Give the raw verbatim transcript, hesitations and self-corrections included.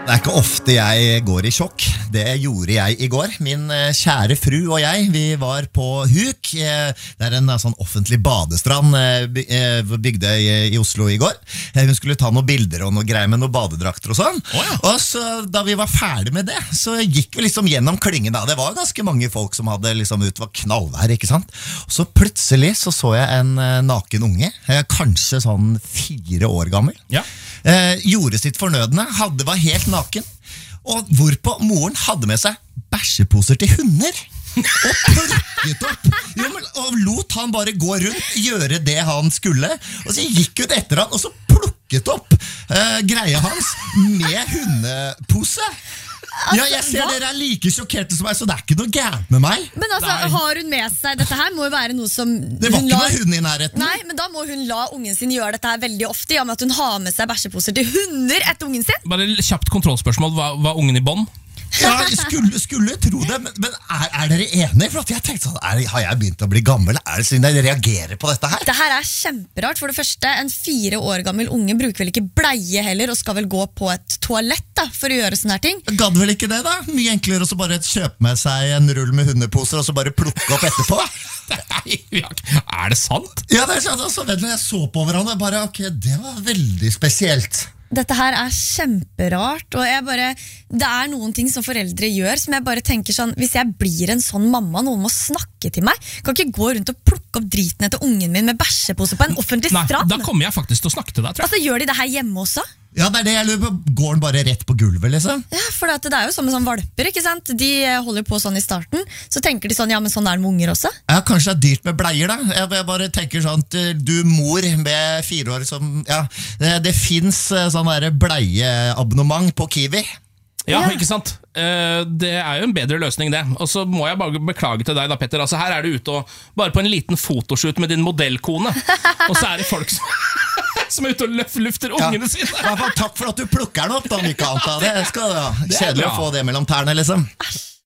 Det er ikke ofte jeg går i sjokk. Det gjorde jeg i går. Min kjære fru og jeg, vi var på Huk. Det er en sånn offentlig badestrand bygde i Oslo i går. Hun skulle ta noen bilder og noe greier med noen badedrakter og sånn. Oh, ja. Og så da vi var ferdig med det, så gikk vi liksom gjennom klingen da. Det var ganske mange folk som hadde liksom ut, var knallvær, ikke sant? Og så plutselig så så jeg en naken unge, kanskje sånn fire år gammel. Ja. Eh, gjorde sitt fornødende, hadde, var helt naken, og hvorpå moren hadde med seg bæsjeposer til hunder og plukket opp jo, men, og lot han bare gå rundt, gjøre det han skulle, og så gikk hun etter han og så plukket opp eh, greia hans med hundepose. Ja, jeg ser hva? Dere er like sjokkerte som meg, så det er ikke noe gærent med meg. Men altså, Nei. Har hun med seg, dette her må jo være noe som Det var ikke la... med hund i nærheten. Nei, men da må hun la ungen sin gjøre dette her veldig ofte, ja, med at hun har med seg bæsjeposer til hunder etter ungen sin. Bare kjapt kontrollspørsmål, var, var ungen i bånd? Ja, skulle, skulle tro det, men, men er, er dere enige? For at jeg tenkte sånn, er, har jeg begynt å bli gammel? Er det siden jeg reagerer på dette her? Det her er kjemperart. For det første, en fire år gammel unge bruker vel ikke bleie heller, og skal vel gå på et toalett da, for å gjøre sånne her ting. Gadd vel ikke det da? Mye enklere å bare kjøpe med seg en rull med hundeposer, og så bare plukke opp etterpå. Er det sant? Ja, det er sant. Så vet du, jeg så på hverandre, bare, ok, det var veldig spesielt. Dette her er kjemperart, og jeg bare, det er noen ting som foreldre gjør som jeg bare tenker sånn, hvis jeg blir en sånn mamma, noen må snakke til meg, kan ikke gå rundt og plukke opp driten etter ungen min med bæsjepose på en offentlig strand. Nei, da kommer jeg faktisk til å snakke til deg, tror jeg. Altså, gjør de det her hjemme også? Ja, det er det jeg lurer på. Går den bare rett på gulvet, liksom? Ja, for det er jo sånn med sånn valper, ikke sant? De holder på sånn i starten, så tenker de sånn, ja, men sånn er det med unger også. Ja, kanskje det er dyrt med bleier da. Jeg bare tenker sånn, du mor med fire år som, ja, det, det finnes sånn der bleieabonnement på Kiwi. Ja, ikke sant? Det er jo en bedre løsning det. Og så må jeg bare beklage til deg da, Petter. Altså, her er du ute og bare på en liten fotoshoot med din modellkone, og så er det folk som... som er ute og lufter ungene ja. sine. Ja, takk for at du plukker den opp da, Mikael. Det skal ja. Kjedelig å få det mellom tærne, liksom.